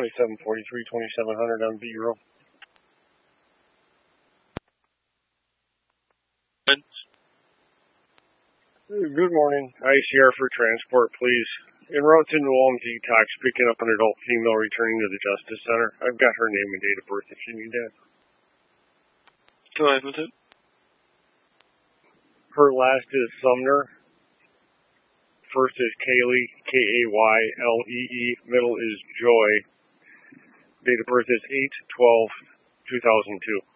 2743-2700 on B-row. Good morning. ICR for transport, please. En route to New Ulm Detox, picking up an adult female returning to the Justice Center. I've got her name and date of birth if you need that. Go ahead with it. Her last is Sumner. First is Kaylee, K-A-Y-L-E-E. Middle is Joy. Date of birth is 8/12/2002.